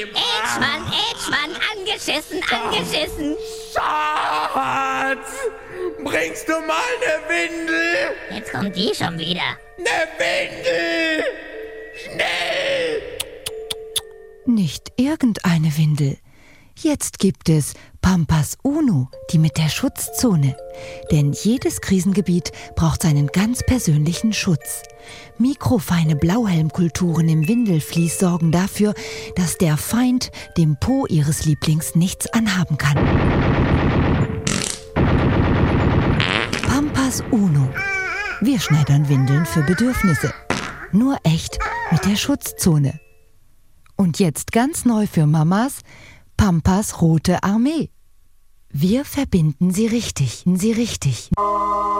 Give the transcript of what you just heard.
Ätschmann, angeschissen. Schatz, bringst du mal eine Windel? Jetzt kommt die schon wieder. Eine Windel! Schnell! Nicht irgendeine Windel. Jetzt gibt es Pampas Uno, die mit der Schutzzone. Denn jedes Krisengebiet braucht seinen ganz persönlichen Schutz. Mikrofeine Blauhelmkulturen im Windelvlies sorgen dafür, dass der Feind dem Po ihres Lieblings nichts anhaben kann. Pampas Uno. Wir schneidern Windeln für Bedürfnisse. Nur echt mit der Schutzzone. Und jetzt ganz neu für Mamas: Pampas Rote Armee. Wir verbinden sie richtig.